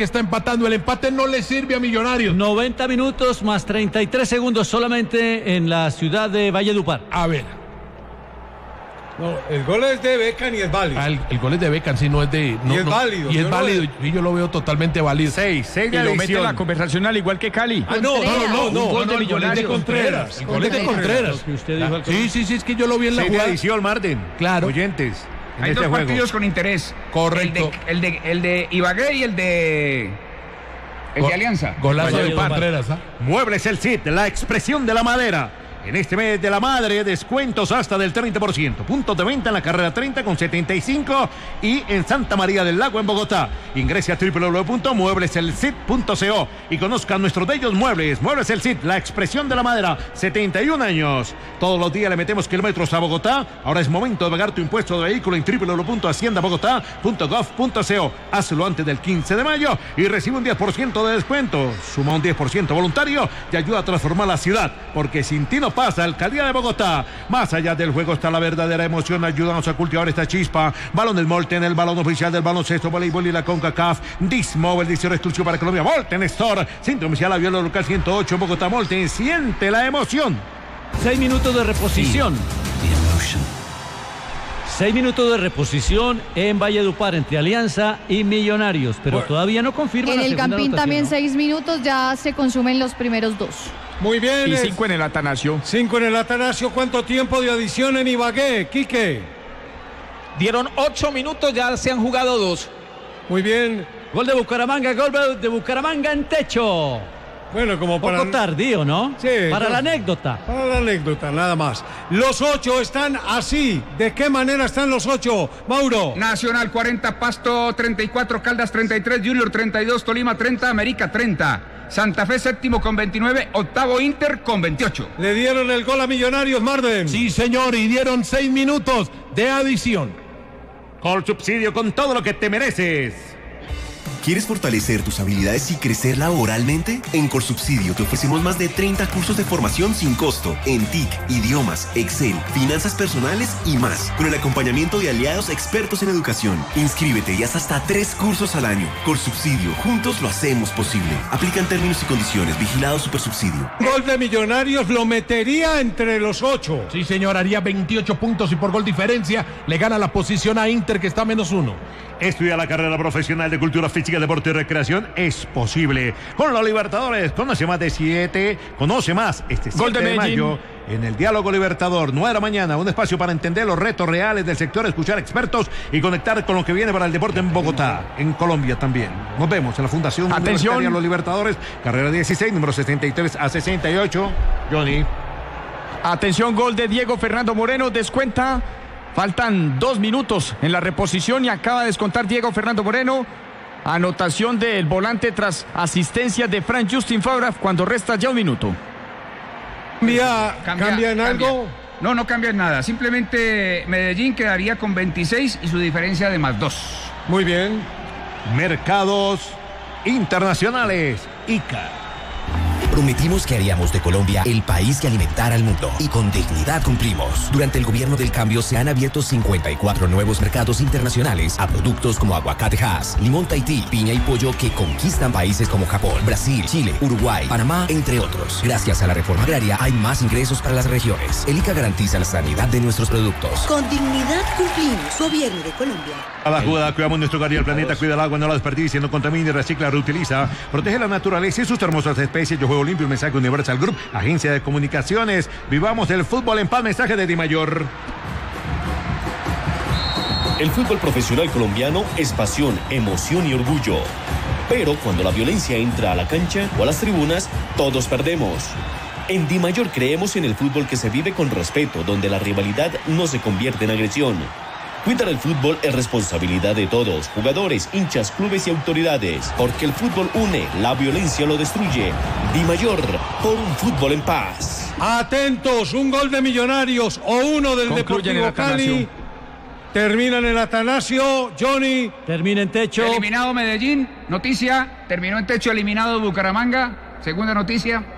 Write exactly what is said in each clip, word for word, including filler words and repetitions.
que está empatando. El empate no le sirve a Millonarios. noventa minutos más treinta y tres segundos solamente en la ciudad de Valledupar. A ver. No, el gol es de Beckham y es válido. Ah, el, el gol es de Beckham, sí, no es de... No, y es no, válido. Y es válido, lo... y yo lo veo totalmente válido. Seis, seis de y lo adición. mete en la conversación al igual que Cali. Ah, no, no, no, no. Un gol no, de el gol es de Millonarios. Contreras. El gol es de Contreras. Que usted dijo al Sí, sí, sí, es que yo lo vi en la Seis de jugada. adición, Marden. Claro. Oyentes. En Hay este dos juego. partidos con interés. Correcto. El de, el de, el de Ibagué y el de... El Go- de Alianza. Golazo de Valledupar. Contreras, ¿ah? Muebles El Cid, la expresión de la madera. En este mes de la madre, descuentos hasta del treinta por ciento. Puntos de venta en la carrera treinta con setenta y cinco y en Santa María del Lago, en Bogotá. Ingrese a doble u doble u doble u punto muebles el cid punto co y conozca nuestros bellos muebles. Muebles El Cid, la expresión de la madera. setenta y un años. Todos los días le metemos kilómetros a Bogotá. Ahora es momento de pagar tu impuesto de vehículo en doble u doble u doble u punto hacienda bogotá punto gov punto co. Hazlo antes del quince de mayo y recibe un diez por ciento de descuento. Suma un diez por ciento voluntario y ayuda a transformar la ciudad. Porque sin ti no pasa. Alcaldía de Bogotá. Más allá del juego está la verdadera emoción. Ayúdanos a cultivar esta chispa. Balón del Molten, el balón oficial del baloncesto, voleibol y la CONCACAF. Dismobile, diseño exclusivo para Colombia. Molten Store, centro oficial avión local ciento ocho en Bogotá. Molten, siente la emoción. Seis minutos de reposición. Seis minutos de reposición en Valledupar entre Alianza y Millonarios, pero Bueno. todavía no confirma En la el segunda Campín anotación, también ¿no? seis minutos, ya se consumen los primeros dos. Muy bien. Y es- cinco en el Atanasio. Cinco en el Atanasio. ¿Cuánto tiempo de adición en Ibagué, Quique? Dieron ocho minutos, ya se han jugado dos. Muy bien. Gol de Bucaramanga, gol de Bucaramanga en techo. Bueno, como Poco para... tardío, ¿no? Sí, Para no. la anécdota. Para la anécdota, nada más. Los ocho están así. ¿De qué manera están los ocho, Mauro? Nacional cuarenta, Pasto treinta y cuatro, Caldas treinta y tres, Junior treinta y dos, Tolima treinta, América treinta. Santa Fe séptimo con veintinueve, octavo Inter con veintiocho. Le dieron el gol a Millonarios, Marden. Sí, señor, y dieron seis minutos de adición. Col Subsidio con todo lo que te mereces. ¿Quieres fortalecer tus habilidades y crecer laboralmente? En Colsubsidio te ofrecemos más de treinta cursos de formación sin costo en T I C, idiomas, Excel, finanzas personales y más, con el acompañamiento de aliados expertos en educación. Inscríbete y haz hasta tres cursos al año. Colsubsidio, juntos lo hacemos posible. Aplican términos y condiciones. Vigilado Supersubsidio. Gol de Millonarios lo metería entre los ocho. Sí, señor, haría veintiocho puntos y por gol diferencia le gana la posición a Inter, que está a menos uno. Estudia la carrera profesional de Cultura Física, Deporte y Recreación. Es posible. Con los Libertadores, conoce más de siete, conoce más este Gol de siete de Medellín. mayo en el Diálogo Libertador. nueve de la mañana, un espacio para entender los retos reales del sector, escuchar expertos y conectar con lo que viene para el deporte en Bogotá, en Colombia también. Nos vemos en la Fundación Atención. Universitaria Los Libertadores, carrera dieciséis, número sesenta y tres a sesenta y ocho. Johnny. Atención, gol de Diego Fernando Moreno, descuenta. Faltan dos minutos en la reposición y acaba de descontar Diego Fernando Moreno. Anotación del volante tras asistencia de Frank Justin Fabra cuando resta ya un minuto. ¿Cambia, cambia en algo? No, no cambia en nada. Simplemente Medellín quedaría con veintiséis y su diferencia de más dos. Muy bien. Mercados internacionales. I C A. Prometimos que haríamos de Colombia el país que alimentara al mundo y con dignidad cumplimos. Durante el gobierno del cambio se han abierto cincuenta y cuatro nuevos mercados internacionales a productos como aguacate Hass, limón Tahití, piña y pollo que conquistan países como Japón, Brasil, Chile, Uruguay, Panamá, entre otros. Gracias a la reforma agraria hay más ingresos para las regiones. El I C A garantiza la sanidad de nuestros productos. Con dignidad cumplimos. Gobierno de Colombia. Cada jugada cuidamos nuestro hogar y el planeta, cuida el agua, no la desperdicie, no contamine, recicla, reutiliza, protege la naturaleza y sus hermosas especies. Yo juego limpio, un mensaje Universal Group, agencia de comunicaciones. Vivamos el fútbol en paz, mensaje de Di Mayor. El fútbol profesional colombiano es pasión, emoción y orgullo. Pero cuando la violencia entra a la cancha o a las tribunas, todos perdemos. En Di Mayor creemos en el fútbol que se vive con respeto, donde la rivalidad no se convierte en agresión. Cuidar el fútbol es responsabilidad de todos, jugadores, hinchas, clubes y autoridades, porque el fútbol une, la violencia lo destruye. Di Mayor, por un fútbol en paz. Atentos, un gol de Millonarios o uno del Concluye en el Deportivo Atanasio. Cali. Termina en el Atanasio, Johnny. Termina en techo. Eliminado Medellín, noticia. Terminó en techo, eliminado Bucaramanga. Segunda noticia.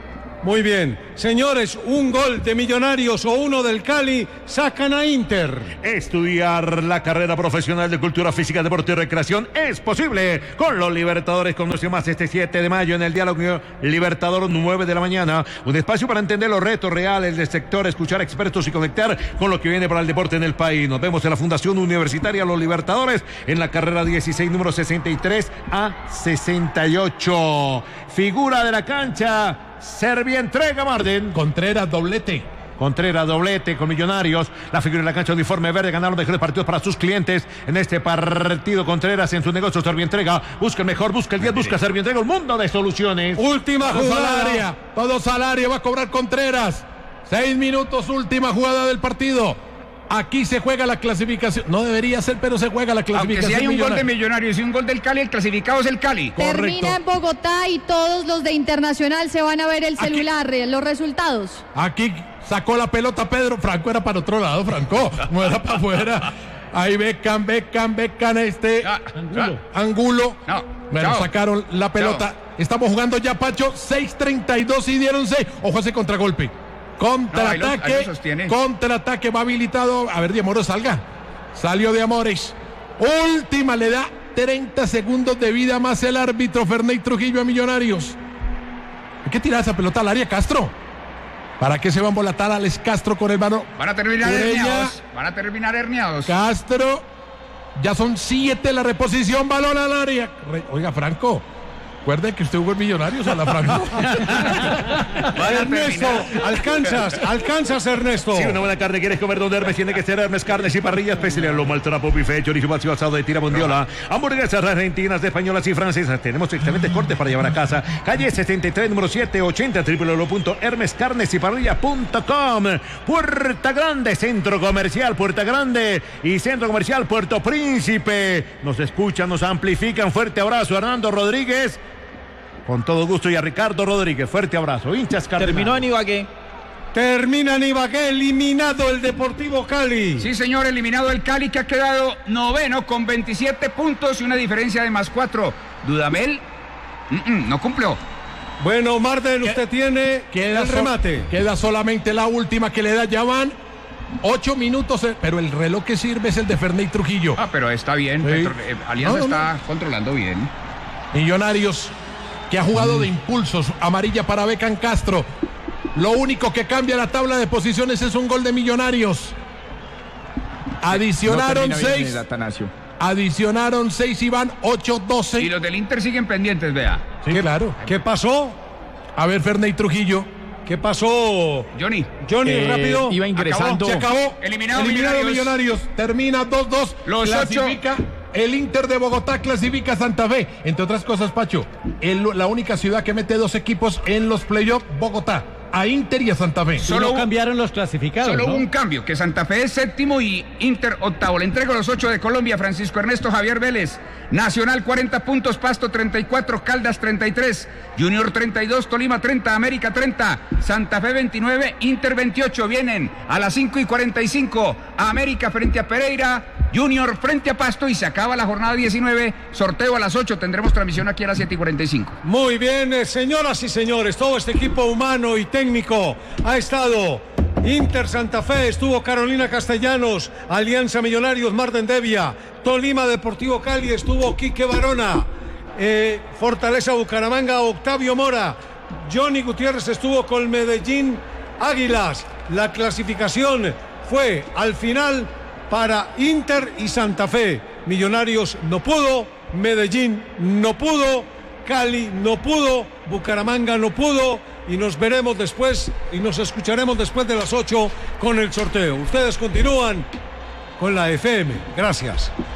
Muy bien. Señores, un gol de Millonarios o uno del Cali sacan a Inter. Estudiar la carrera profesional de Cultura Física, Deporte y Recreación es posible con los Libertadores. Conoce más este siete de mayo en el Diálogo Libertador, nueve de la mañana. Un espacio para entender los retos reales del sector, escuchar a expertos y conectar con lo que viene para el deporte en el país. Nos vemos en la Fundación Universitaria Los Libertadores en la carrera dieciséis, número sesenta y tres a sesenta y ocho. Figura de la cancha, Servientrega, Marden. Contreras, doblete. Contreras, doblete con Millonarios. La figura de la cancha, uniforme verde, ganaron mejores partidos para sus clientes. En este partido, Contreras en su negocio, Servientrega. Busca el mejor, busca el diez, busca Servientrega, un mundo de soluciones. Última Todo jugada. salaria, todo salario va a cobrar Contreras. Seis minutos, última jugada del partido. Aquí se juega la clasificación. No debería ser, pero se juega la clasificación. Aunque si hay un gol de Millonarios y un gol del Cali, el clasificado es el Cali. Termina en Bogotá y todos los de Internacional se van a ver el celular, Aquí. los resultados. Aquí sacó la pelota Pedro. Franco era para otro lado, Franco. No era para afuera. Ahí Beckham, Beckham, Beckham, este. Ah, Angulo. Angulo. No. Bueno, Chao. sacaron la pelota. Chao. Estamos jugando ya, Pacho. seis treinta y dos y dieron seis. Ojo a ese contragolpe. Contraataque, no, ahí lo, ahí contraataque va habilitado. A ver, de Amores salga. Salió de Amores. Última, le da treinta segundos de vida más el árbitro Ferney Trujillo a Millonarios. Hay que tirar esa pelota al área, Castro. ¿Para qué se va a embolatar Alex Castro con el mano? Van a terminar Ureña. herniados. Van a terminar herniados. Castro. Ya son siete la reposición, balón al área. Oiga, Franco. Recuerde que usted jugó en Millonarios a la Franco. Ernesto, alcanzas, alcanzas, Ernesto. Si una buena carne quieres comer donde Hermes, tiene que ser Hermes Carnes y Parrillas, especial lomo, trapo, buffet, chorizo, vacío, asado de tira mondiola, hamburguesas argentinas, españolas y francesas. Tenemos excelentes cortes para llevar a casa. Calle sesenta y tres, número setecientos ochenta, doble u doble u doble u punto hermes carnes y parrillas punto com. Puerta Grande, Centro Comercial Puerta Grande y Centro Comercial Puerto Príncipe. Nos escuchan, nos amplifican. Fuerte abrazo, Hernando Rodríguez. Con todo gusto, y a Ricardo Rodríguez, fuerte abrazo. Hinchas Cardenal. Terminó en Ibagué. Termina en Ibagué, eliminado el Deportivo Cali. Sí, señor, eliminado el Cali, que ha quedado noveno con veintisiete puntos y una diferencia de más cuatro. Dudamel mm -mm, no cumplió. Bueno, Marden, usted tiene queda el remate. So, queda solamente la última que le da, ya van ocho minutos, pero el reloj que sirve es el de Ferney Trujillo. Ah, pero está bien, sí. Petro, eh, Alianza no, no, está no. controlando bien. Millonarios, que ha jugado de impulsos, amarilla para Beckham Castro. Lo único que cambia la tabla de posiciones es un gol de Millonarios. Adicionaron no seis. Adicionaron seis y van ocho doce. Y los del Inter siguen pendientes, vea. Sí, ¿Qué, claro. ¿Qué pasó? A ver, Ferney Trujillo. ¿Qué pasó? Johnny. Johnny, eh, rápido. Iba ingresando. Acabó, se acabó. Eliminado, Eliminado Millonarios. Millonarios. Termina dos dos. Los clasifica. ocho. El Inter de Bogotá clasifica a Santa Fe. Entre otras cosas, Pacho, el, la única ciudad que mete dos equipos en los playoffs, Bogotá. A Inter y a Santa Fe. Solo no cambiaron los clasificados. Solo ¿no? hubo un cambio, que Santa Fe es séptimo y Inter octavo. Le entrego los ocho de Colombia, Francisco Ernesto Javier Vélez. Nacional cuarenta puntos, Pasto treinta y cuatro, Caldas treinta y tres, Junior treinta y dos, Tolima treinta, América treinta, Santa Fe veintinueve, Inter veintiocho. Vienen a las cinco y cuarenta y cinco. América frente a Pereira, Junior frente a Pasto, y se acaba la jornada diecinueve. Sorteo a las ocho. Tendremos transmisión aquí a las siete y cuarenta y cinco. Muy bien, eh, señoras y señores, todo este equipo humano y técnico ha estado. Inter Santa Fe, estuvo Carolina Castellanos, Alianza Millonarios, Marden Devia, Tolima Deportivo Cali, estuvo Quique Barona, eh, Fortaleza Bucaramanga, Octavio Mora, Johnny Gutiérrez estuvo con Medellín Águilas. La clasificación fue al final para Inter y Santa Fe. Millonarios no pudo, Medellín no pudo, Cali no pudo, Bucaramanga no pudo, y nos veremos después y nos escucharemos después de las ocho con el sorteo. Ustedes continúan con la F M. Gracias.